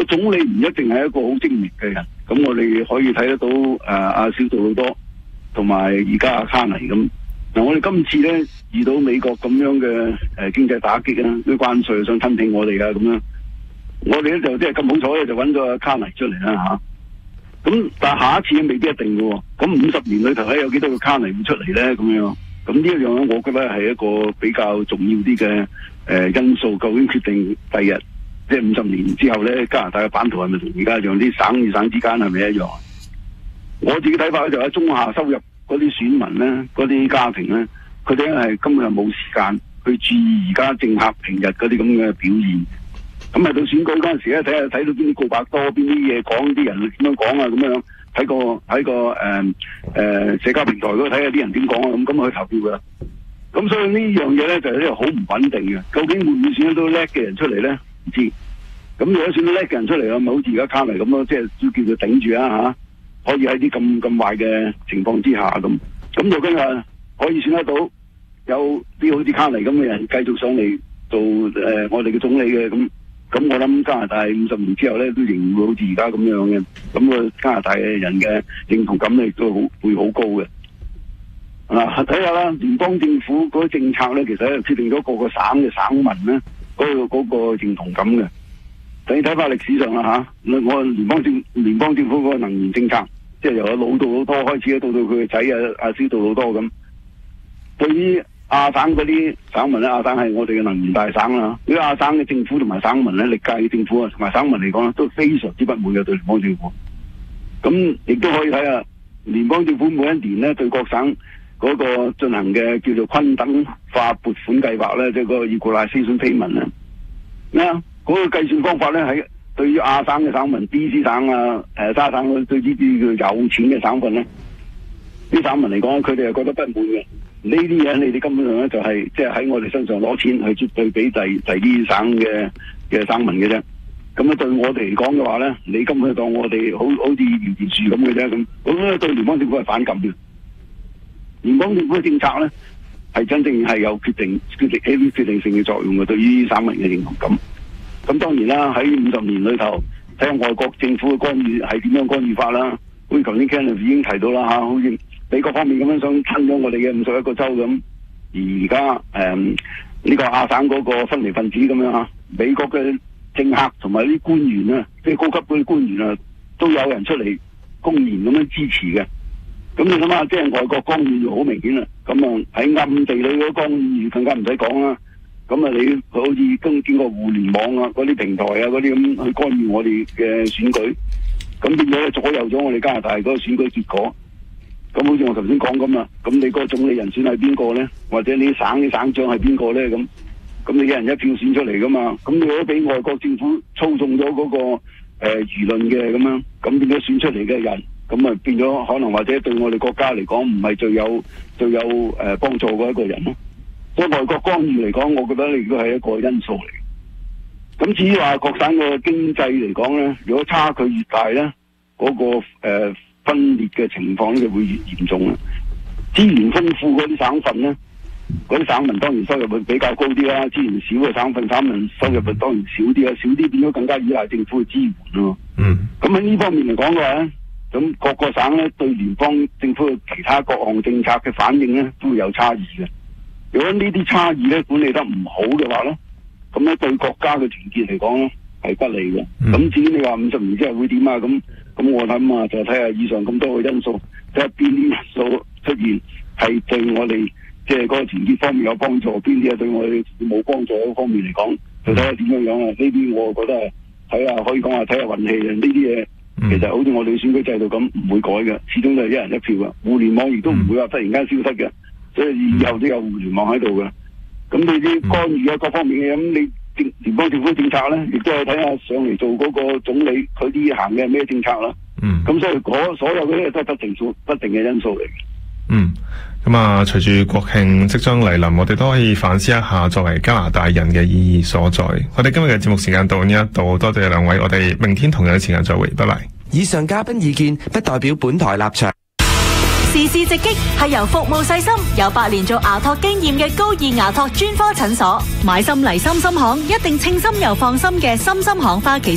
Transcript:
總理唔一定係一個好精明嘅人。咁我哋可以睇得到阿小杜魯多同埋而家阿卡尼咁。嗱，我哋今次咧遇到美國咁樣嘅經濟打擊啊，啲關稅想吞併我哋啊咁樣，我哋咧就即係咁好彩咧，就揾咗阿卡尼出嚟啦嚇。咁但係下一次未必一定嘅喎。咁50年裏頭咧有幾多個卡尼會出嚟咧？咁樣，咁呢一樣咧，我覺得係一個比較重要啲嘅因素，究竟決定第日即係50年之後咧，加拿大嘅版圖係咪同而家一樣？啲省與省之間係咪一樣？我自己睇法咧就係中下收入嗰啲選民咧，嗰啲家庭咧，佢哋係根本係冇時間去注意而家政客平日嗰啲咁嘅表現。咁到選舉嗰陣時咧，睇到邊啲告白多，邊啲嘢講，啲人點樣講啊，咁樣喺個社交平台嗰度睇下啲人點講啊，咁去投票噶啦。咁所以呢樣嘢咧就係好唔穩定嘅。究竟會唔會選到叻嘅人出嚟咧？唔知。咁如果選到叻嘅人出嚟啊，咪好似而家卡尼咁咯，即係都叫做頂住啊嚇。可以喺啲咁壞嘅情況之下咁就今日可以選得到有啲好似卡尼咁嘅人繼續上嚟做我哋嘅總理嘅咁我諗加拿大50年之後咧都仍然會好似而家咁樣嘅，咁個加拿大嘅人嘅認同感亦都會好高嘅。嗱，睇下啦，聯邦政府嗰啲政策咧，其實決定咗各個省嘅省民咧嗰個認同感嘅。你睇翻歷史上啦嚇，我聯邦政府嗰個能源政策。即係由阿老杜魯多開始，到佢嘅仔阿小杜魯多咁。對於亞省嗰啲省民咧，亞省係我哋嘅能源大省啦。對於亞省嘅政府同埋省民咧，歷屆嘅政府啊同埋省民嚟講都非常之不滿嘅對聯邦政府。咁亦都可以睇下聯邦政府每一年咧對各省嗰個進行嘅叫做均等化撥款計劃咧，即係嗰個 equalization payment 咧。嗰個計算方法咧喺對於亞省嘅省民、BC 省啊、沙省對呢啲叫有錢嘅省份咧，啲省民嚟講，佢哋係覺得不滿嘅。呢啲嘢你哋根本上咧就係即係喺我哋身上攞錢去絕對俾第啲省嘅省民嘅啫。咁咧對我哋嚟講嘅話咧，你根本當我哋好似搖葉樹咁嘅啫咁咧對聯邦政府係反感嘅。聯邦政府嘅政策咧係真正係有決定性嘅作用嘅，對於省民嘅認同感。咁當然啦，喺50年裏頭，睇下外國政府嘅干預係點樣干預法啦。好似頭先 Kenneth 已經提到啦嚇，好似美國方面咁樣想吞咗我哋嘅51個州咁，而家呢個亞省嗰個分離分子咁樣嚇，美國嘅政客同埋啲官員啊，即係高級嗰啲官員啊，都有人出嚟公然咁樣支持嘅。咁你諗下，即係外國干預就好明顯啦。咁喺暗地裏嗰干預更加唔使講啦。咁你好似經過互聯網啊，嗰啲平台啊，嗰啲咁去干預我哋嘅選舉，咁變咗左右咗我哋加拿大嗰個選舉結果。咁好似我頭先講咁啦，咁你嗰個總理人選係邊個咧？或者你省嘅省長係邊個咧？咁你一人一票選出嚟噶嘛？咁你如果俾外國政府操縱咗嗰個輿論嘅咁樣，咁變咗選出嚟嘅人，咁啊變咗可能或者對我哋國家嚟講唔係最有幫助嘅一個人咯。所以外國干預嚟講，我覺得亦都係一個因素嚟。咁至於話各省嘅經濟嚟講咧，如果差距越大咧，嗰個分裂嘅情況咧就會越嚴重啦。資源豐富嗰啲省份咧，嗰啲省民當然收入會比較高啲啦。資源少嘅省份，省民收入當然少啲啦，少啲變咗更加依賴政府嘅支援咯。咁喺呢方面嚟講嘅話咧，咁各個省咧對聯邦政府嘅其他各項政策嘅反應咧都會有差異嘅。如果呢啲差異咧管理得唔好嘅話咧，咁咧對國家嘅團結嚟講咧係不利嘅。咁至於你話50年之後會點啊？咁我諗啊，就睇下以上咁多個因素，睇下邊啲因素出現係對我哋即係嗰個團結方面有幫助，邊啲係對我哋冇幫助嗰方面嚟講，就睇下點樣樣啊。呢啲我覺得係睇下可以講話睇下運氣啊。呢啲嘢其實好似我哋選舉制度咁唔會改嘅，始終都係一人一票嘅。互聯網亦都唔會話突然間消失嘅。所以以後都有互聯網喺度嘅，咁你啲干預啊各方面嘅，咁你聯邦政府政策咧，亦都係睇下上嚟做嗰個總理佢啲行嘅咩政策啦。咁所以所有嗰啲都係不定嘅因素嚟嘅。 咁啊，隨住國慶即將嚟臨，我哋都可以反思一下作為加拿大人嘅意義所在。我哋今日嘅節目時間到呢一度，多謝兩位，我哋明天同樣嘅時間再會，拜拜。 以上嘉賓意見不代表本台立場。 時事直擊係由服務細心、有8年做牙托經驗嘅高爾牙托專科診所，買心嚟心心行，一定稱心又放心嘅心心行花旗